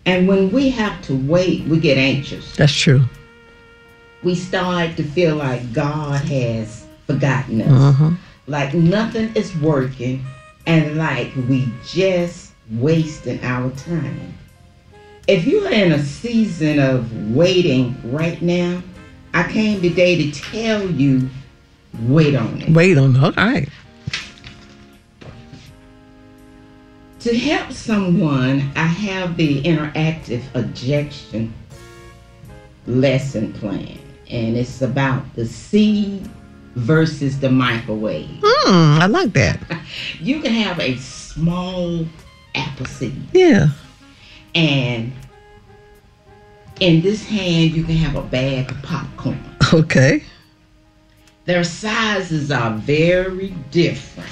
And when we have to wait, we get anxious. That's true. We start to feel like God has forgotten us. Like nothing is working, and like we just wasting our time. If you're in a season of waiting right now, I came today to tell you, wait on it. Wait on it. All right. To help someone, I have the interactive ejection lesson plan, and it's about the seed versus the microwave. I like that. You can have a small apple seed. Yeah. And in this hand, you can have a bag of popcorn. Okay. Their sizes are very different.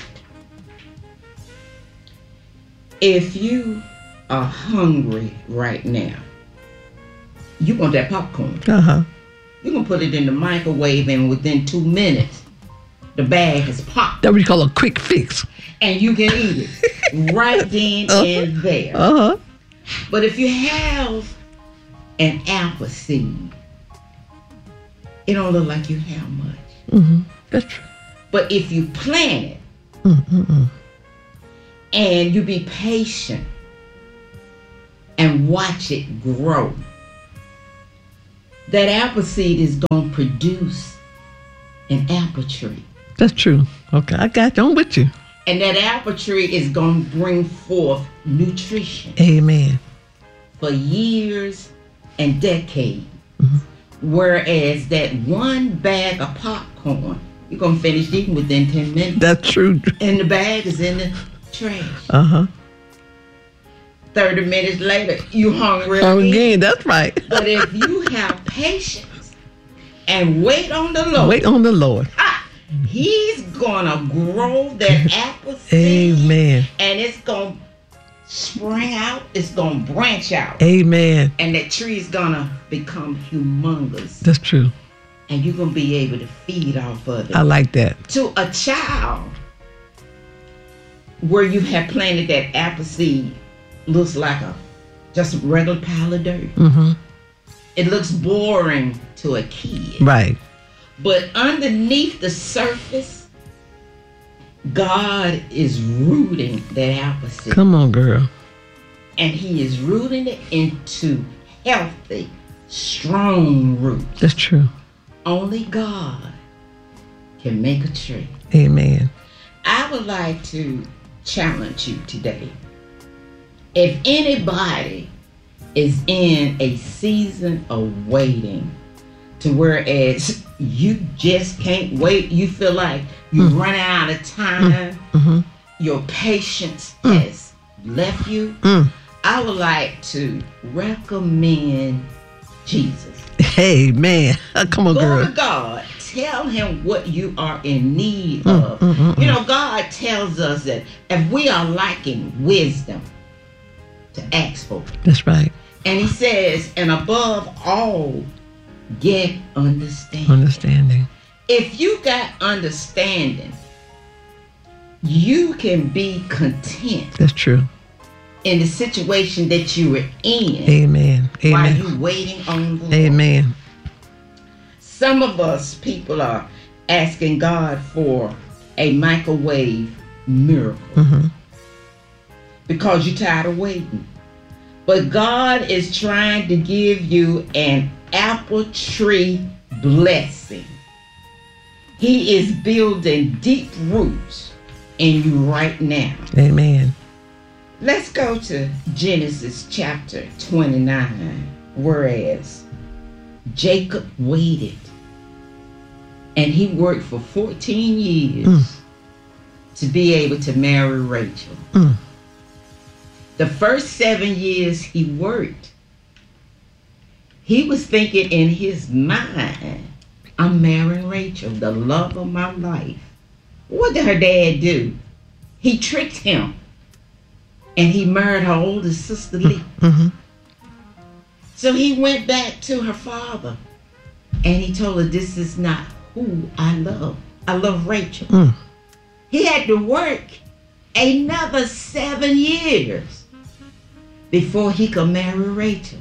If you are hungry right now, you want that popcorn. You can put it in the microwave, and within 2 minutes, the bag is popped. That's what you call a quick fix. And you can eat it right then and there. But if you have an apple seed, it don't look like you have much. That's true. But if you plant it, and you be patient and watch it grow, that apple seed is going to produce an apple tree. That's true. Okay, I got you. I'm with you. And that apple tree is going to bring forth nutrition. Amen. For years and decades. Whereas that one bag of popcorn, you're going to finish eating within 10 minutes. That's true. And the bag is in the trash. 30 minutes later, you hungry again. That's right. But if you have patience and wait on the Lord. Wait on the Lord. He's going to grow that apple seed. Amen. And it's going to spring out. It's going to branch out. Amen. And that tree is going to become humongous. That's true. And you're going to be able to feed off of it. I like that. To a child, where you have planted that apple seed, looks like just a regular pile of dirt. It looks boring to a kid. Right. But underneath the surface, God is rooting that apple seed. Come on, girl. And He is rooting it into healthy, strong roots. That's true. Only God can make a tree. Amen. I would like to challenge you today. If anybody is in a season of waiting, to whereas you just can't wait, you feel like you're running out of time, your patience has left you, I would like to recommend Jesus. Hey, man. Come on, girl. Go to God. Tell Him what you are in need of. You know, God tells us that if we are lacking wisdom, to ask for it. That's right. And He says, and above all, get understanding. Understanding. If you got understanding, you can be content. That's true. In the situation that you are in. Amen. Amen. While you waiting on the Lord. Amen. Some of us people are asking God for a microwave miracle. Because you're tired of waiting. But God is trying to give you an apple tree blessing. He is building deep roots in you right now. Amen. Let's go to Genesis chapter 29. Whereas Jacob waited and he worked for 14 years to be able to marry Rachel. The first 7 years he worked, he was thinking in his mind, I'm marrying Rachel, the love of my life. What did her dad do? He tricked him. And he married her older sister, Leah. So he went back to her father. And he told her, this is not who I love. I love Rachel. He had to work another 7 years before he could marry Rachel.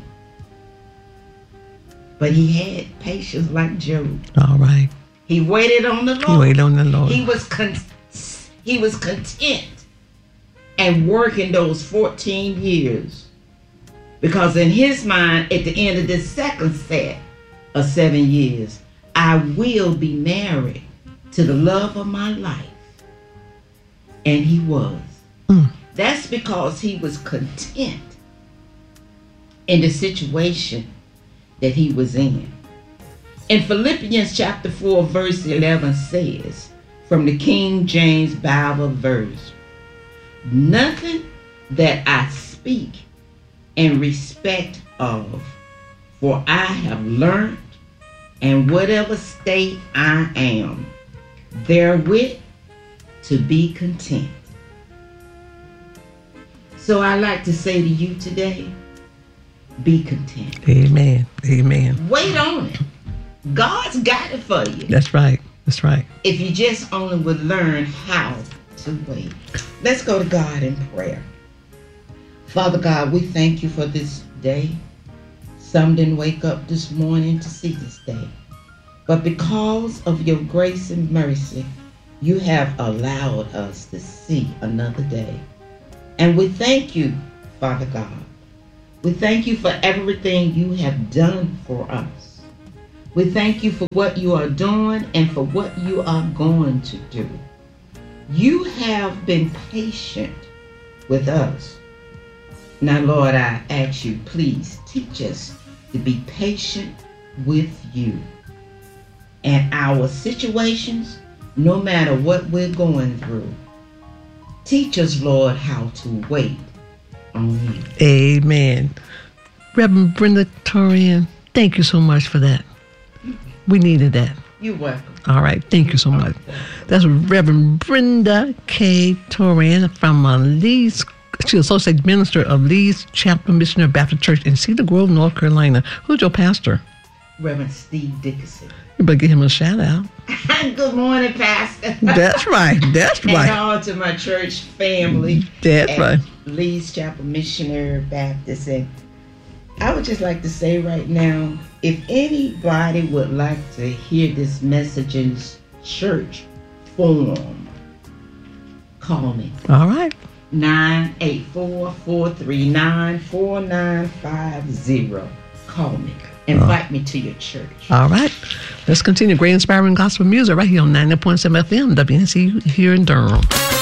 But he had patience like Job. All right. He waited on the Lord. He waited on the Lord. He was content and working those 14 years. Because in his mind, at the end of this second set of 7 years, I will be married to the love of my life. And he was. That's because he was content in the situation that he was in. In Philippians chapter 4, verse 11 says, from the King James Bible verse, nothing that I speak in respect of, for I have learned, in whatever state I am, therewith to be content. So I like to say to you today, be content. Amen. Amen. Wait on it. God's got it for you. That's right. That's right. If you just only would learn how to wait. Let's go to God in prayer. Father God, we thank you for this day. Some didn't wake up this morning to see this day. But because of your grace and mercy, you have allowed us to see another day. And we thank you, Father God. We thank you for everything you have done for us. We thank you for what you are doing and for what you are going to do. You have been patient with us. Now, Lord, I ask you, please teach us to be patient with you. And our situations, no matter what we're going through, teach us, Lord, how to wait on you. Amen. Reverend Brenda Torian, thank you so much for that. We needed that. You're welcome. All right. Thank you so much. That's Reverend Brenda K. Torian from Lee's. She's Associate Minister of Lee's Chapel Missionary Baptist Church in Cedar Grove, North Carolina. Who's your pastor? Reverend Steve Dickerson. You better give him a shout out. Good morning, Pastor. That's right. That's right. And all to my church family. That's right. Lee's Chapel Missionary Baptist. And I would just like to say right now, if anybody would like to hear this message in church form, call me. All right. 984-439-4950. Call me. Invite me to your church. All right. Let's continue great inspiring gospel music right here on 90.7 FM, WNCU here in Durham.